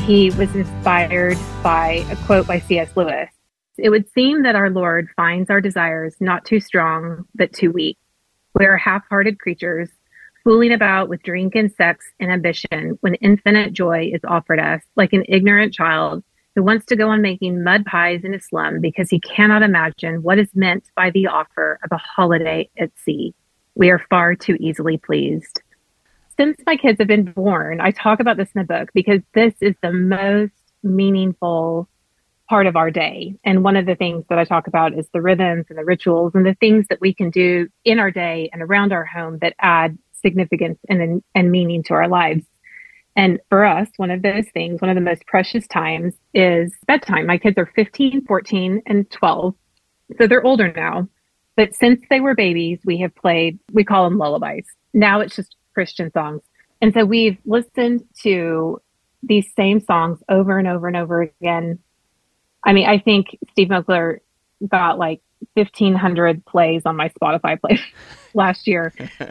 he was inspired by a quote by C.S. Lewis. It would seem that our Lord finds our desires not too strong, but too weak. We are half-hearted creatures, fooling about with drink and sex and ambition when infinite joy is offered us, like an ignorant child who wants to go on making mud pies in a slum because he cannot imagine what is meant by the offer of a holiday at sea. We are far too easily pleased. Since my kids have been born, I talk about this in the book because this is the most meaningful part of our day. And one of the things that I talk about is the rhythms and the rituals and the things that we can do in our day and around our home that add significance and meaning to our lives. And for us, one of those things, one of the most precious times is bedtime. My kids are 15, 14, and 12. So they're older now. But since they were babies, we have played, we call them lullabies. Now it's just Christian songs. And so we've listened to these same songs over and over and over again. I mean, I think Steve Moakler got like 1,500 plays on my Spotify play last year.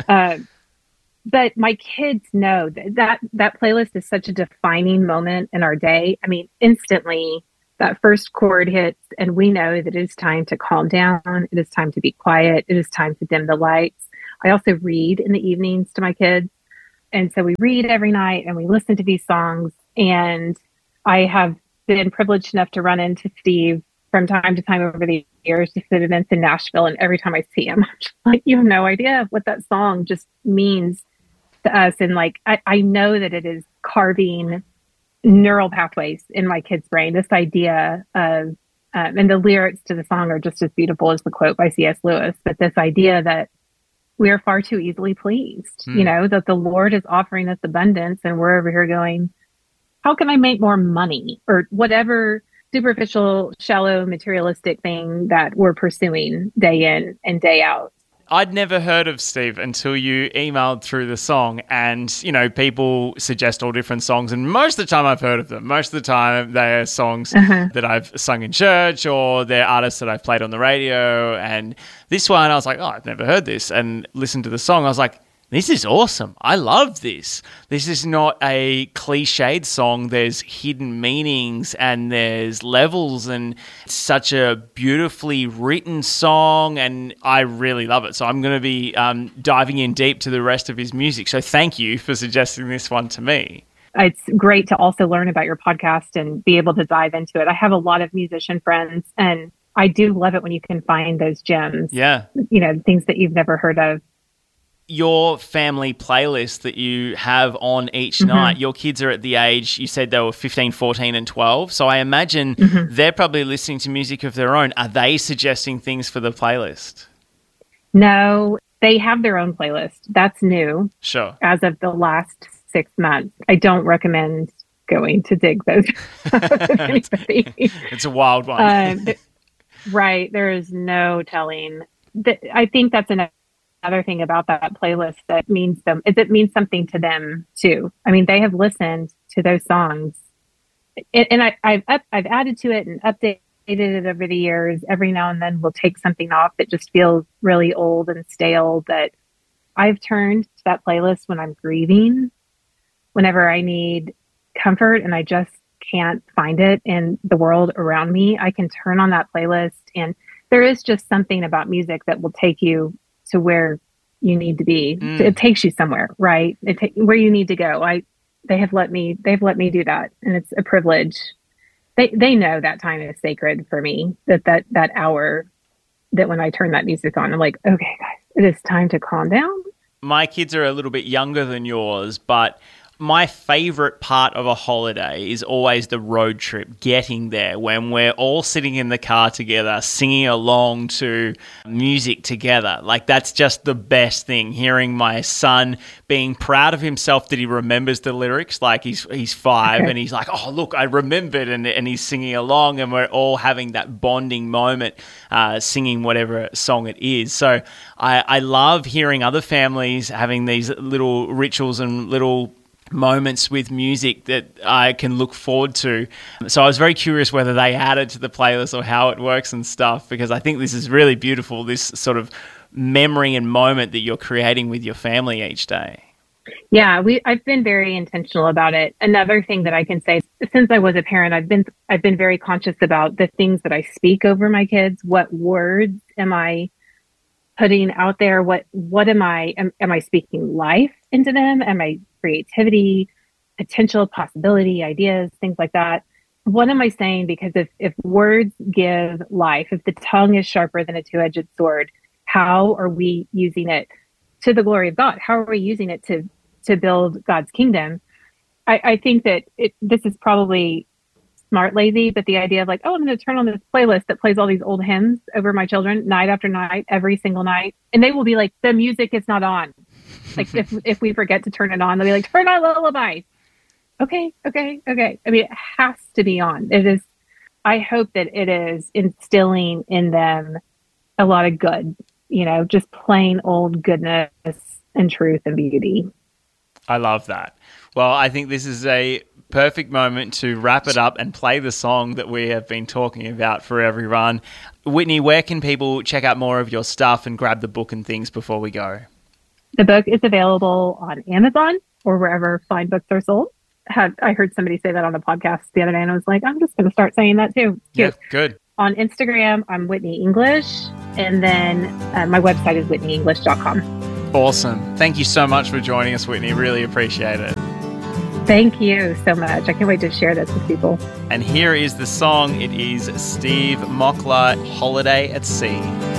But my kids know that playlist is such a defining moment in our day. I mean, instantly that first chord hits and we know that it is time to calm down. It is time to be quiet. It is time to dim the lights. I also read in the evenings to my kids. And so we read every night and we listen to these songs. And I have been privileged enough to run into Steve from time to time over the years to fit events in Nashville. And every time I see him, I'm just like, you have no idea what that song just means to us. And like, I know that it is carving neural pathways in my kid's brain. This idea of, and the lyrics to the song are just as beautiful as the quote by C.S. Lewis, but this idea that we are far too easily pleased, you know, that the Lord is offering us abundance and we're over here going, how can I make more money? Or whatever superficial, shallow, materialistic thing that we're pursuing day in and day out. I'd never heard of Steve until you emailed through the song, and, you know, people suggest all different songs, and most of the time I've heard of them. Most of the time they are songs that I've sung in church, or they're artists that I've played on the radio, and this one I was like, oh, I've never heard this, and listened to the song. I was like, this is awesome. I love this. This is not a cliched song. There's hidden meanings and there's levels, and it's such a beautifully written song, and I really love it. So I'm going to be diving in deep to the rest of his music. So thank you for suggesting this one to me. It's great to also learn about your podcast and be able to dive into it. I have a lot of musician friends, and I do love it when you can find those gems. Yeah. You know, things that you've never heard of. Your family playlist that you have on each night, your kids are at the age, you said they were 15, 14 and 12. So I imagine they're probably listening to music of their own. Are they suggesting things for the playlist? No, they have their own playlist. That's new. Sure. As of the last 6 months. I don't recommend going to dig those. It's a wild one. Right. There is no telling. I think that's another thing about that playlist that means them is it means something to them too. I mean, they have listened to those songs, and I've added to it and updated it over the years. Every now and then we'll take something off that just feels really old and stale, but I've turned to that playlist when I'm grieving, whenever I need comfort and I just can't find it in the world around me. I can turn on that playlist, and there is just something about music that will take you to where you need to be. It takes you somewhere, right? Where you need to go. They've let me do that, and it's a privilege. They know that time is sacred for me. That hour, that when I turn that music on, I'm like, okay, guys, it is time to calm down. My kids are a little bit younger than yours, but my favorite part of a holiday is always the road trip, getting there, when we're all sitting in the car together, singing along to music together. Like, that's just the best thing, hearing my son being proud of himself that he remembers the lyrics. Like, he's 5 and he's like, oh, look, I remembered, and he's singing along, and we're all having that bonding moment, singing whatever song it is. So I love hearing other families having these little rituals and little moments with music that I can look forward to. So I was very curious whether they added to the playlist or how it works and stuff, because I think this is really beautiful, this sort of memory and moment that you're creating with your family each day. Yeah, I've been very intentional about it. Another thing that I can say, since I was a parent, I've been very conscious about the things that I speak over my kids. What words am I putting out there? What am I speaking life into them? Am I creativity, potential, possibility, ideas, things like that? What am I saying? Because if words give life, if the tongue is sharper than a two-edged sword, how are we using it to the glory of God? How are we using it to build God's kingdom? I think that this is probably smart lazy, but the idea of like, oh, I'm going to turn on this playlist that plays all these old hymns over my children night after night, every single night, and they will be like, the music is not on. Like if we forget to turn it on, they'll be like, turn on lullabies. Okay. I mean, it has to be on. It is. I hope that it is instilling in them a lot of good, just plain old goodness and truth and beauty. I love that. Well, I think this is a perfect moment to wrap it up and play the song that we have been talking about for everyone. Whitney, where can people check out more of your stuff and grab the book and things before we go? The book is available on Amazon or wherever fine books are sold. I heard somebody say that on a podcast the other day, and I was like, I'm just going to start saying that too. Yeah, good. On Instagram, I'm Whitney English, and then my website is whitneyenglish.com. Awesome. Thank you so much for joining us, Whitney. Really appreciate it. Thank you so much. I can't wait to share this with people. And here is the song. It is Steve Mockler, Holiday at Sea.